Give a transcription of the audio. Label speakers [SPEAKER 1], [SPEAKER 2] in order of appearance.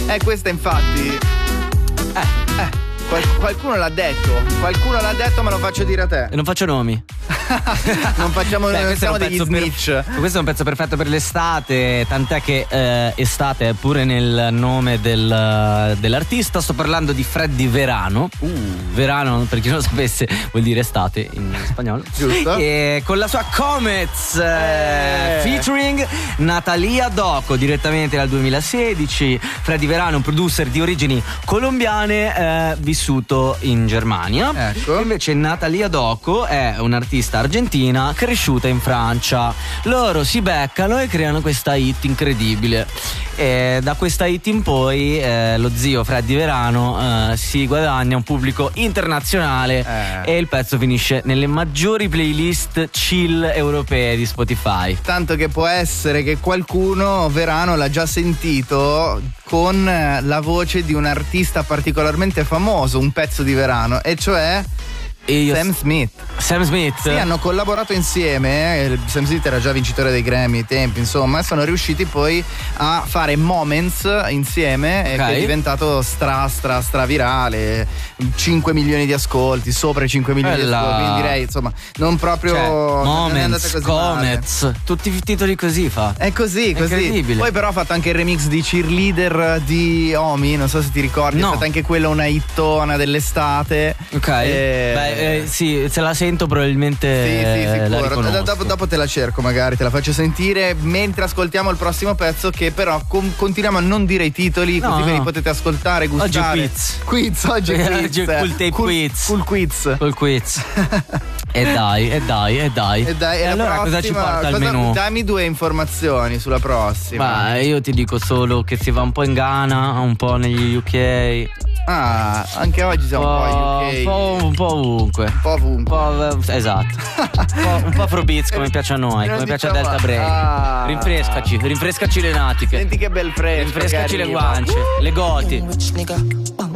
[SPEAKER 1] Questa infatti qualcuno l'ha detto, ma lo faccio dire a te.
[SPEAKER 2] E non faccio nomi.
[SPEAKER 1] Non facciamo siamo degli snitch.
[SPEAKER 2] Questo è un pezzo perfetto per l'estate, tant'è che estate è pure nel nome dell'artista. Sto parlando di Freddy Verano. Verano, per chi non lo sapesse, vuol dire estate in spagnolo.
[SPEAKER 1] Giusto.
[SPEAKER 2] E con la sua Comets featuring Natalia Doco, direttamente dal 2016. Freddy Verano, un producer di origini colombiane, vissuto in Germania.
[SPEAKER 1] Ecco.
[SPEAKER 2] Invece Natalia Doco è un'artista argentina cresciuta in Francia. Loro si beccano e creano questa hit incredibile. E da questa hit in poi lo zio Freddy Verano si guadagna un pubblico internazionale e il pezzo finisce nelle maggiori playlist chill europee di Spotify.
[SPEAKER 1] Tanto che può essere che qualcuno Verano l'ha già sentito con la voce di un artista particolarmente famoso, un pezzo di Verano, e cioè Sam Smith. Sì, hanno collaborato insieme. Sam Smith era già vincitore dei Grammy ai tempi, insomma, e sono riusciti poi a fare Moments insieme, che è diventato stra virale, 5 milioni di ascolti, sopra i 5 milioni di ascolti, quindi direi, insomma, non proprio
[SPEAKER 2] Moments, Comets, tutti i titoli così fa.
[SPEAKER 1] È così. Poi però ha fatto anche il remix di Cheerleader di Omi, non so se ti ricordi, è stata anche quella una hittona dell'estate.
[SPEAKER 2] Ok. Sì, se la sento probabilmente la riconosco.
[SPEAKER 1] Dopo te la cerco, magari te la faccio sentire mentre ascoltiamo il prossimo pezzo, che però continuiamo a non dire i titoli, così ve li potete ascoltare, gustare. Oggi
[SPEAKER 2] quiz. E dai.
[SPEAKER 1] E
[SPEAKER 2] allora cosa ci porta al menù?
[SPEAKER 1] Dammi 2 informazioni sulla prossima.
[SPEAKER 2] Io ti dico solo che si va un po' in Ghana, un po' negli UK.
[SPEAKER 1] Anche oggi siamo
[SPEAKER 2] un po' ovunque. Esatto. un po' Afrobeats, come piace a noi, come piace a Delta Brain. Rinfrescaci le natiche.
[SPEAKER 1] Senti che bel fresco.
[SPEAKER 2] Rinfrescaci le guance, le goti.